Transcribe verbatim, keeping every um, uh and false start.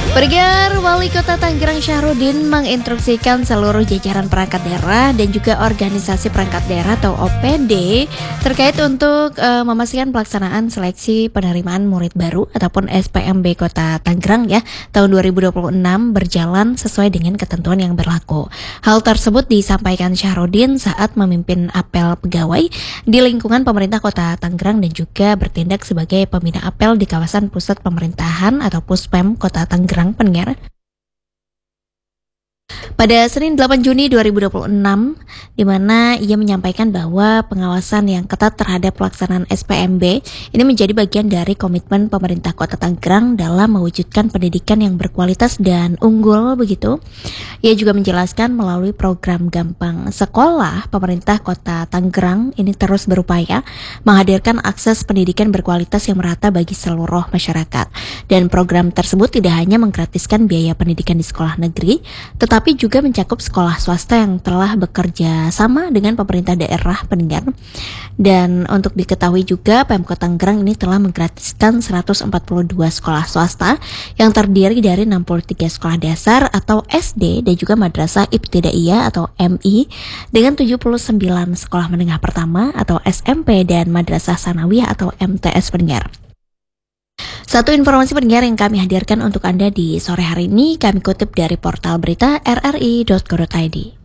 Pendengar, Wali Kota Tangerang Syahruddin menginstruksikan seluruh jajaran perangkat daerah dan juga organisasi perangkat daerah atau O P D terkait untuk uh, memastikan pelaksanaan seleksi penerimaan murid baru ataupun S P M B Kota Tangerang ya tahun dua ribu dua puluh enam berjalan sesuai dengan ketentuan yang berlaku. Hal tersebut disampaikan Syahruddin saat memimpin apel pegawai di lingkungan pemerintah Kota Tangerang dan juga bertindak sebagai pembina apel di kawasan pusat pemerintahan atau Puspem Kota Tangerang. Pendengar. Pada Senin delapan Juni dua ribu dua puluh enam, di mana ia menyampaikan bahwa pengawasan yang ketat terhadap pelaksanaan S P M B ini menjadi bagian dari komitmen pemerintah Kota Tangerang dalam mewujudkan pendidikan yang berkualitas dan unggul begitu. Ia juga menjelaskan melalui program Gampang Sekolah, pemerintah Kota Tangerang ini terus berupaya menghadirkan akses pendidikan berkualitas yang merata bagi seluruh masyarakat. Dan program tersebut tidak hanya menggratiskan biaya pendidikan di sekolah negeri, tetapi juga juga mencakup sekolah swasta yang telah bekerja sama dengan pemerintah daerah pendengar. Dan untuk diketahui juga Pemkot Tangerang ini telah menggratiskan seratus empat puluh dua sekolah swasta yang terdiri dari enam puluh tiga sekolah dasar atau S D dan juga Madrasah Ibtidaiyah atau M I dengan tujuh puluh sembilan sekolah menengah pertama atau S M P dan Madrasah Sanawiyah atau M T S pendengar. Satu informasi pendengar yang kami hadirkan untuk Anda di sore hari ini kami kutip dari portal berita r r i dot co dot i d.